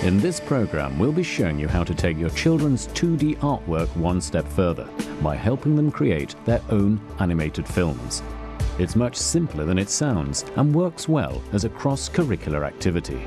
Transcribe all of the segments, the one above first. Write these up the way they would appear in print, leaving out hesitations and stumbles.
In this program, we'll be showing you how to take your children's 2D artwork one step further by helping them create their own animated films. It's much simpler than it sounds and works well as a cross-curricular activity.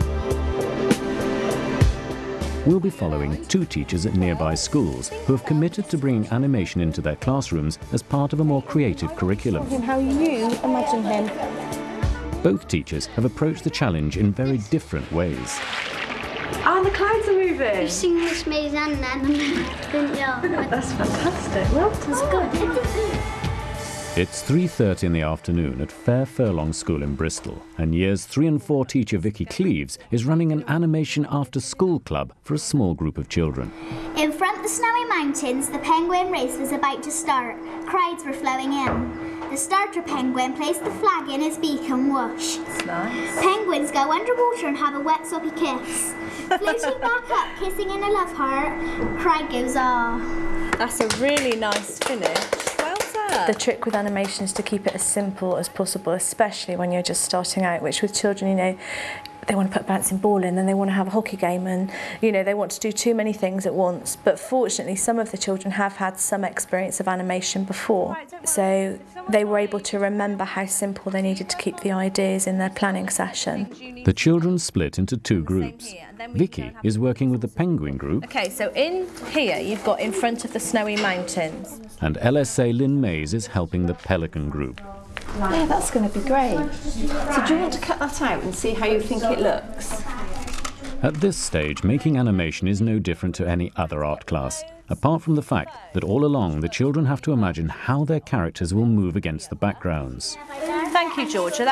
We'll be following two teachers at nearby schools who have committed to bringing animation into their classrooms as part of a more creative curriculum. How you imagine him. Both teachers have approached the challenge in very different ways. Oh, the clouds are moving! You've seen this maze and then, didn't you? That's fantastic. Well, That's good. It's 3:30 in the afternoon at Fair Furlong School in Bristol, and Years 3 and 4 teacher Vicky Cleaves is running an animation after-school club for a small group of children. In front of the snowy mountains, the penguin race was about to start. Crowds were flowing in. The starter penguin placed the flag in his beak and whoosh. that's nice. Penguins go underwater and have a wet soppy kiss. Floating back up, kissing in a love heart, crowd goes ah. That's a really nice finish. Well done. The trick with animation is to keep it as simple as possible, especially when you're just starting out, which with children, you know, they want to put a bouncing ball in, then they want to have a hockey game, and you know, they want to do too many things at once. But fortunately, some of the children have had some experience of animation before, so they were able to remember how simple they needed to keep the ideas in their planning session. The children split into two groups. Vicky is working with the penguin group. Okay, so in here you've got in front of the snowy mountains. And LSA Lynn Mays is helping the pelican group. Yeah, that's going to be great. So do you want to cut that out and see how you think it looks? At this stage, making animation is no different to any other art class, apart from the fact that all along the children have to imagine how their characters will move against the backgrounds. Thank you, Georgia.